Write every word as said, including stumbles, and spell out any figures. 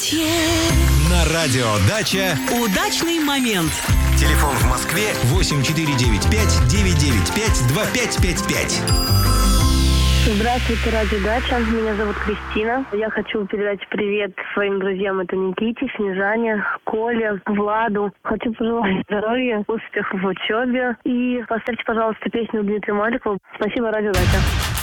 счастье. На радио «Дача». Удачный момент. Телефон в Москве восемь четыре девять пять девять девять пять два пять пять пять. Здравствуйте, радио «Дача». Меня зовут Кристина. Я хочу передать привет своим друзьям. Это Никите, Снежане, Коле, Владу. Хочу пожелать здоровья, успехов в учебе. И поставьте, пожалуйста, песню Дмитрия Маликова. Спасибо, радио «Дача».